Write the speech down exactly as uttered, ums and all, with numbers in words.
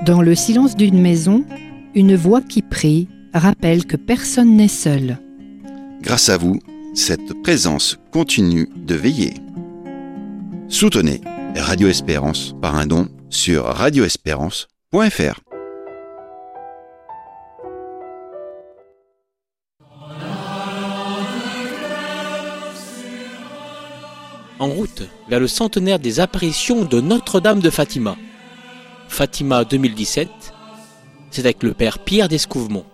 Dans le silence d'une maison, une voix qui prie rappelle que personne n'est seul. Grâce à vous, cette présence continue de veiller. Soutenez Radio Espérance par un don sur radio espérance point f r. En route vers le centenaire des apparitions de Notre-Dame de Fatima. Fatima deux mille dix-sept, c'est avec le père Pierre d'Escouvemont.